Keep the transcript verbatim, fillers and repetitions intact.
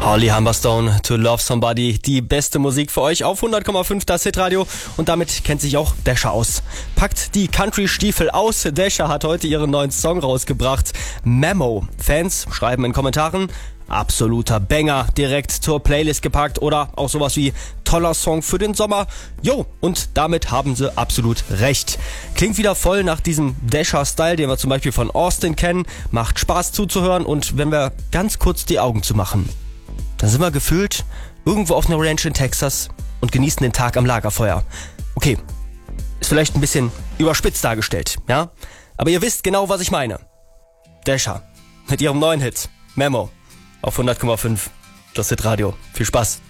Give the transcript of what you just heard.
Holly Humberstone, To Love Somebody, die beste Musik für euch auf hundert Komma fünf das Hitradio, und damit kennt sich auch Dasher aus. Packt die Country-Stiefel aus, Dasher hat heute ihren neuen Song rausgebracht, Memo. Fans schreiben in Kommentaren, absoluter Banger, direkt zur Playlist gepackt, oder auch sowas wie toller Song für den Sommer. Jo, und damit haben sie absolut recht. Klingt wieder voll nach diesem Dasher-Style, den wir zum Beispiel von Austin kennen, macht Spaß zuzuhören, und wenn wir ganz kurz die Augen zumachen, dann sind wir gefühlt irgendwo auf einer Ranch in Texas und genießen den Tag am Lagerfeuer. Okay, ist vielleicht ein bisschen überspitzt dargestellt, ja? Aber ihr wisst genau, was ich meine. Dasher mit ihrem neuen Hit, Memo, auf hundert Komma fünf, das Hitradio. Viel Spaß.